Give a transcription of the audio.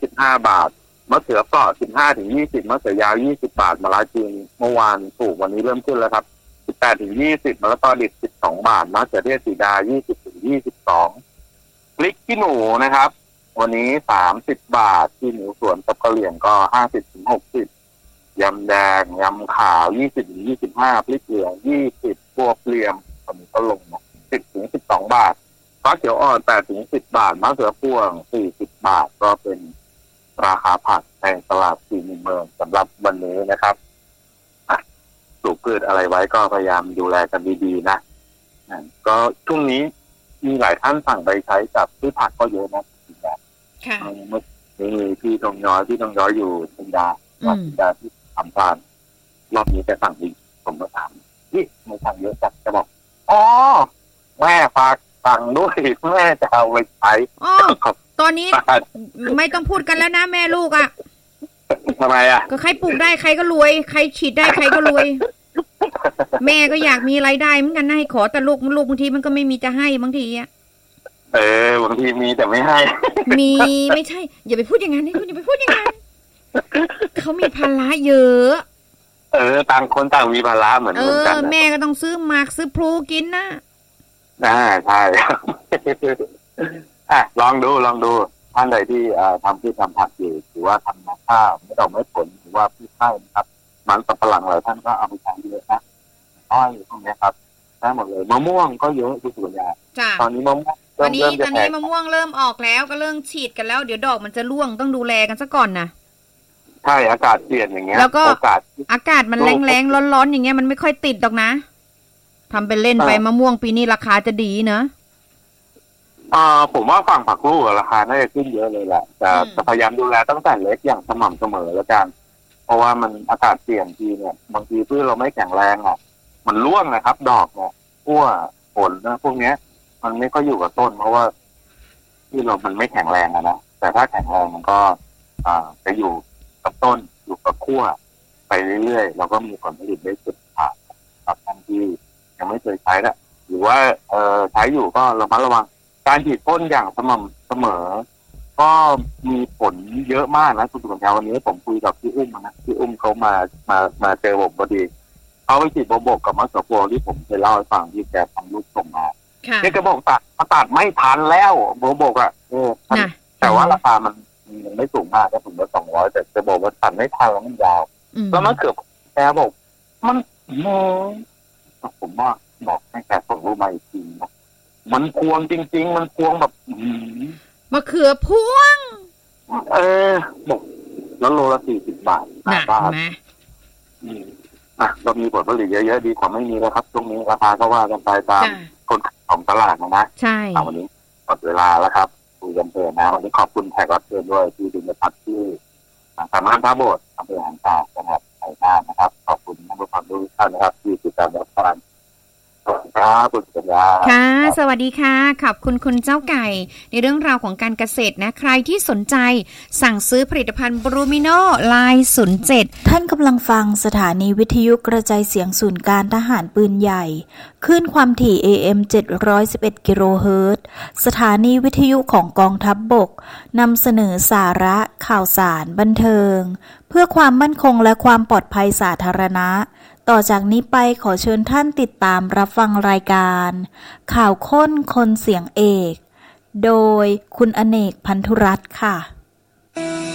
25 บาทมะเขือเปราะ15 ถึง 20มะเขือยาว20 บาทมะระจีนเมื่อวานถูกวันนี้เริ่มขึ้นแล้วครับ18 ถึง 20มะละกอดิบ12 บาทมะเขือเทศสีดา20 ถึง 22พริกขี้หนูนะครับวันนี้30 บาทที่หนูสวนตะกะเหลี่ยงก็50 ถึง 60ยำแดงยำขาว20 ถึง 25พริกเหลือง20บัวเปลี่ยมตอนนี้ก็ลงนะ10 ถึง 12 บาทฟ้าเขียวอ่อน8 ถึง 10 บาทมะเขือพวง40 บาทก็เป็นราคาผักในตลาดสี่มุมเมืองสำหรับวันนี้นะครับปลูกพืชอะไรไว้ก็พยายามดูแลกันดีๆนะก็ช่วงนี้มีหลายท่านสั่งไปใช้กับพืชผักก็เยอะนะค่ะเมื่อนี้พี่ทองย้อยอยู่ชินดาที่ทำพานรอบนี้จะสั่งอีกผมก็ถามนี่ไม่สั่งเยอะจัดจะบอกอ๋อแม่ฝากสั่งด้วยแม่จะเอาไปใช้ตอนนี้ไม่ต้องพูดกันแล้วนะแม่ลูกอ่ะทำไมอ่ะก็ใครปลูกได้ใครก็รวยใครฉีดได้ใครก็รวยแม่ก็อยากมีรายได้เหมือนกันนะให้ขอแต่ลูกบางทีมันก็ไม่มีจะให้บางทีอ่ะบางทีมีแต่ไม่ให้มีไม่ใช่อย่าไปพูดอย่างนั้นอย่าไปพูดอย่างนั้นเขามีภาระเยอะต่างคนต่างมีภาระเหมือนกันแม่ก็ต้องซื้อหมากซื้อพลูกินนะใช่ลองดูท่านใดที่ทำพืชทำผักอยู่หรือว่าทำนาข้าวไม่ดอกไม่ผลหรือว่าพืชข้าวนะครับมันสับปะหลังหลายท่านก็เอาไปใช้เยอะนะอ้อยพวกนี้ครับได้หมดเลยมะม่วงก็เยอะที่สุดอย่างตอนนี้มะม่วงตอนนี้มะม่วงเริ่มออกแล้วก็เริ่มฉีดกันแล้วเดี๋ยวดอกมันจะร่วงต้องดูแลกันซะก่อนนะใช่อากาศเปลี่ยนอย่างเงี้ยแล้วก็อากาศมันแรงๆร้อนๆอย่างเงี้ยมันไม่ค่อยติดหรอกนะทำเป็นเล่นไปมะม่วงปีนี้ราคาจะดีเนอะผมว่าฝั่งผักลูกราคาน่าจะขึ้นเยอะเลยแหละจะพยายามดูแลตั้งแต่เล็กอย่างสม่ำเสมอแล้วกันเพราะว่ามันอากาศเปลี่ยนทีเนี่ยบางทีพืชเราไม่แข็งแรงมันร่วงนะครับดอกเนี่ยขั้วผลนะพวกเนี้ยมันไม่ค่อยอยู่กับต้นเพราะว่าที่เรามันไม่แข็งแรงนะแต่ถ้าแข็งแรงมันก็จะอยู่กับต้นอยู่กับขั้วไปเรื่อยๆเราก็มีผลผลิตได้สุดค่ะกับท่านที่ยังไม่เคยใช้ละหรือว่าใช้อยู่ก็ระมัดระวังการฉีดพ่นอย่างสม่ำเสมอก็มีผลเยอะมากนะคุณสุขภาพวันนี้ผมคุยกับพี่อุ้มนะพี่อุ้มเขามาเจอผมพอดีเขาไปฉีดโบโบกกับมะเขือพวงที่ผมเคยเล่าให้ฟังที่แกทำลูกส่งมาเนี่ยแกบอกตัดไม่ทันแล้วโบโบกแต่ว่าราคามันไม่สูงมากแค่ถุงละ200แต่จะบอกว่าตัดไม่ทันแล้วมันยาวแล้วมะเขือแกบอกมันผมว่าบอกให้แกส่งรูปมาอีกทีนะมันพวงจริงๆมันพวงแบบมะเขือพวงบอกแล้วโลละ40 บาทบาทเรามีผลผลิตเยอะๆดีกว่าไม่มีแล้วครับตรงนี้ราคาก็ว่ากันไปตามคนของตลาดนะใช่วันนี้หมดเวลาแล้วครับคุยกันเพลินนะวันนี้ขอบคุณแขกรับเชิญด้วยที่ดึงมาพัดที่สามารถท่าโบสถ์อำเภอหางตาจังหวัดชัยนาทนะครับขอบคุณท่านผู้ฟังทุกท่านนะครับที่ติดตามรับฟังครับคุณสัญญาค่ะสวัสดีค่ะขอบคุณคุณเจ้าไก่ในเรื่องราวของการเกษตรนะใครที่สนใจสั่งซื้อผลิตภัณฑ์บรูมิโนไลน์07 ท่านกำลังฟังสถานีวิทยุกระจายเสียงศูนย์การทหารปืนใหญ่คลื่นความถี่ AM 711กิโลเฮิรตซ์สถานีวิทยุของกองทัพบกนำเสนอสาระข่าวสารบันเทิงเพื่อความมั่นคงและความปลอดภัยสาธารณะต่อจากนี้ไปขอเชิญท่านติดตามรับฟังรายการข่าวค้นคนเสียงเอกโดยคุณอเนกพันธุรัตน์ค่ะ